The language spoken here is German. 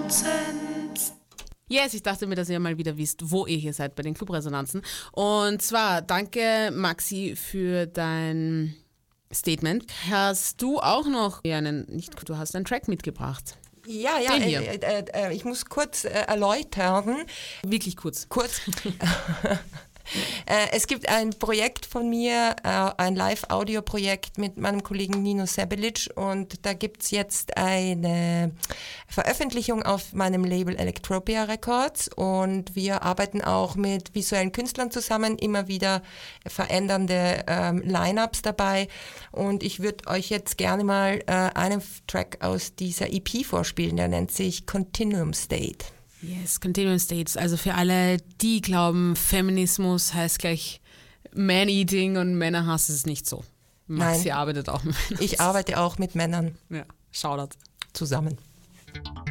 Yes, ich dachte mir, dass ihr mal wieder wisst, wo ihr hier seid bei den Clubresonanzen. Und zwar danke Maxi für dein Statement. Hast du auch noch du hast einen Track mitgebracht? Ja, Den hier. ich muss kurz erläutern. Wirklich kurz. Es gibt ein Projekt von mir, ein Live-Audio-Projekt mit meinem Kollegen Nino Sebelic, und da gibt's jetzt eine Veröffentlichung auf meinem Label Electropia Records, und wir arbeiten auch mit visuellen Künstlern zusammen, immer wieder verändernde Line-Ups dabei, und ich würde euch jetzt gerne mal einen Track aus dieser EP vorspielen, der nennt sich Continuum State. Yes, Continuum States. Also für alle, die glauben, Feminismus heißt gleich Man-Eating und Männerhass, ist es nicht so. Maxi arbeitet auch mit Männern. Ich arbeite auch mit Männern. Ja, Shoutout. Zusammen.